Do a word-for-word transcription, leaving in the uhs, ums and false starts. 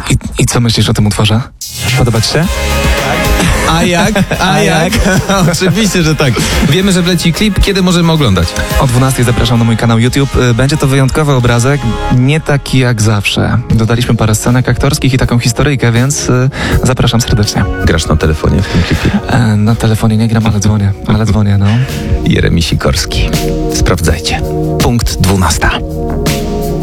I, I co myślisz o tym utworze? Podoba ci się? A jak? A, A jak? jak? Oczywiście, że tak. Wiemy, że wleci klip. Kiedy możemy oglądać? O dwunastej zapraszam na mój kanał YouTube. Będzie to wyjątkowy obrazek, nie taki jak zawsze. Dodaliśmy parę scenek aktorskich i taką historyjkę, więc zapraszam serdecznie. Grasz na telefonie w tym klipie? E, na telefonie nie gram, ale dzwonię. Ale dzwonię, no. Jeremi Sikorski. Sprawdzajcie. Punkt dwunasta.